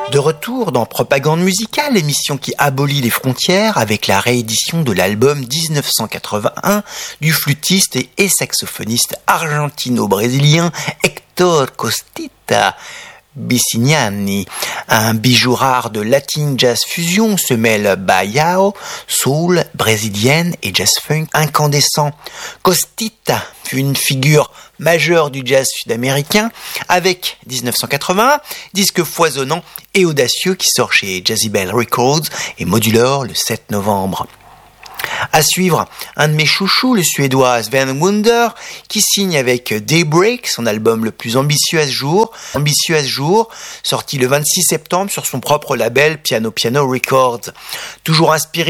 De retour dans Propagande musicale, l'émission qui abolit les frontières avec la réédition de l'album 1981 du flûtiste et saxophoniste argentino-brésilien Héctor Costita Bicignani. Un bijou rare de latin jazz fusion se mêle baião, soul, brésilienne et jazz funk incandescent. Costita fut une figure majeure du jazz sud-américain avec 1981, disque foisonnant et audacieux qui sort chez Jazzy Bell Records et Modular le 7 novembre. À suivre, un de mes chouchous, le suédois Sven Wunder, qui signe avec Daybreak, son album le plus ambitieux à ce jour, sorti le 26 septembre sur son propre label Piano Piano Records. Toujours inspiré